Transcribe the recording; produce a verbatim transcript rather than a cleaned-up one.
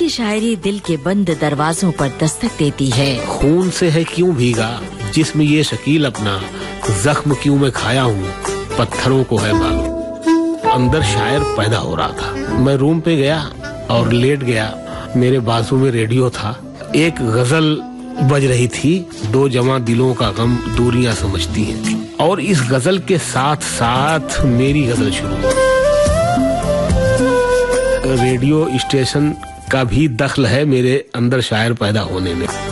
की शायरी दिल के बंद दरवाजों पर दस्तक देती है। खून से है क्यों भीगा जिस्म ये शकील अपना, जख्म क्यों मैं खाया हूँ पत्थरों को है मालूम। अंदर शायर पैदा हो रहा था। मैं रूम पे गया और लेट गया। मेरे बाजू में रेडियो था। एक गजल बज रही थी, दो जवां दिलों का गम दूरियां समझती हैं। और इस गजल के साथ साथ मेरी गजल शुरू। रेडियो स्टेशन का भी दखल है मेरे अंदर शायर पैदा होने में।